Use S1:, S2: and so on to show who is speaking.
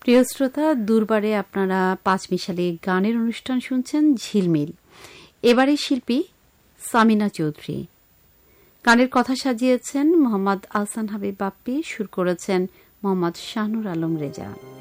S1: প্রিয় শ্রোতা, দুর্বারে আপনারা পাঁচমিশালি গানের অনুষ্ঠান শুনছেন ঝিলমিল। এবারে শিল্পী সামিনা চৌধুরী। গানের কথা সাজিয়েছেন মোহাম্মদ আহসান হাবিব বাপ্পি, সুর করেছেন মোহাম্মদ শাহনুর আলম রেজা।